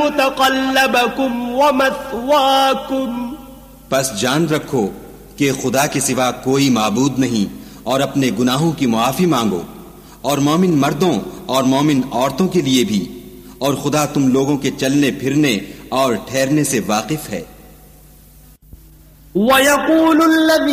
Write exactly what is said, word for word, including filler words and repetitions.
मुतक़ल्लबकुम व मथवाकुम, बस जान रखो कि खुदा के सिवा कोई माबूद नहीं और अपने गुनाहों की मुआफी मांगो, और मोमिन मर्दों और मोमिन औरतों के लिए भी, और खुदा तुम लोगों के चलने फिरने और ठहरने से वाकिफ है।